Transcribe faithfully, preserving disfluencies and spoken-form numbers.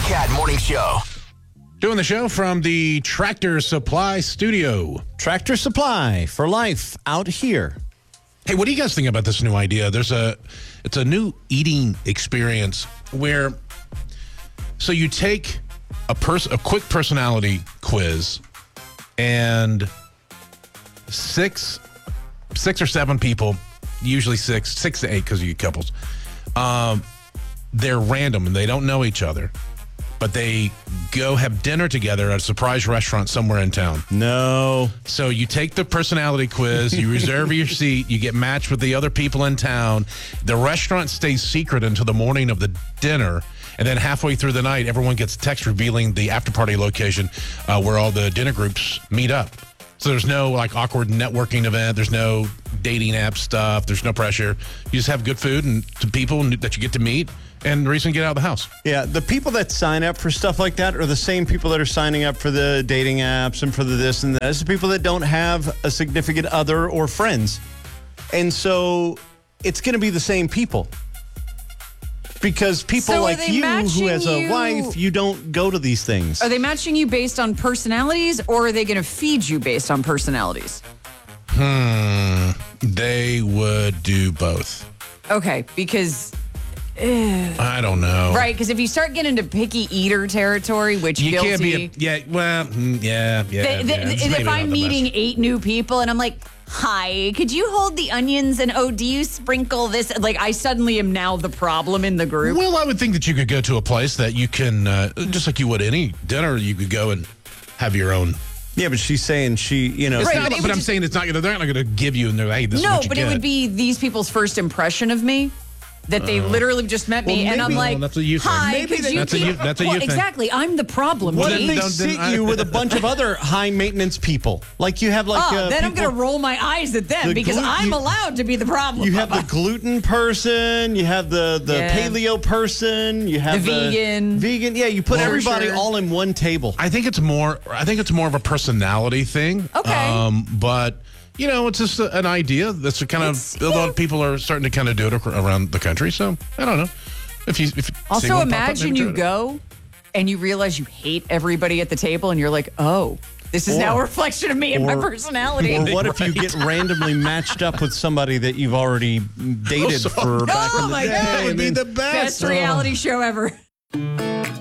Cat Morning Show. Doing the show from the Tractor Supply Studio. Tractor Supply for life out here. Hey, what do you guys think about this new idea? There's a, it's a new eating experience where, so you take a person, a quick personality quiz, and six, six or seven people, usually six, six to eight because you get couples. Um, they're random and they don't know each other, but they go have dinner together at a surprise restaurant somewhere in town. No. So you take the personality quiz, you reserve your seat, you get matched with the other people in town. The restaurant stays secret until the morning of the dinner, and then halfway through the night, everyone gets a text revealing the after-party location uh, where all the dinner groups meet up. So there's no like awkward networking event. There's no dating app stuff. There's no pressure. You just have good food and to people that you get to meet and the reason to get out of the house. Yeah, the people that sign up for stuff like that are the same people that are signing up for the dating apps and for the this and that. It's the people that don't have a significant other or friends. And so it's going to be the same people. Because people So are like they you, who has a matching wife, you don't go to these things. Are they matching you based on personalities, or are they going to feed you based on personalities? Hmm. They would do both. Okay, because... I don't know. Right, because if you start getting into picky eater territory, which You guilty, can't be a, yeah, well, mm, yeah, yeah. Th- th- yeah, it's if maybe not I'm the meeting best. eight new people and I'm like, hi, could you hold the onions and oh, do you sprinkle this? Like, I suddenly am now the problem in the group. Well, I would think that you could go to a place that you can, uh, just like you would any dinner, you could go and have your own. Yeah, but she's saying she, you know. It's Right, not- but but it would I'm just- saying it's not going to, they're not going to give you and they're like, hey, this is No, what you but get. it would be these people's first impression of me. That they literally just met me, well, and I'm maybe- like, well, that's what you think. hi, Maybe could they- you that's a keep... you- that's a you well, think. exactly, I'm the problem. What Well, if me. they don't- sit then I- you with a bunch of other high maintenance people? Like you have like Oh, uh, then I'm people- going to roll my eyes at them The because glu- I'm you- allowed to be the problem. You have the gluten person, you have the, the Yeah. paleo person, you have The the, vegan. Vegan, yeah, you put For everybody sure. all in one table. I think it's more, I think it's more of a personality thing. Okay. Um, but, you know, it's just a, an idea that's a kind It's- of, a lot of people are starting to kind of do it ac- around the country. So, I don't know. If you, if you see Also, one pop up, imagine maybe you try it. go and you realize you hate everybody at the table, and you're like, oh, this is Or- now a reflection of me and my or- personality. Or what if you get randomly matched up with somebody that you've already dated so- for back in Oh the my day? God. That would and be then- the best. Best reality show ever.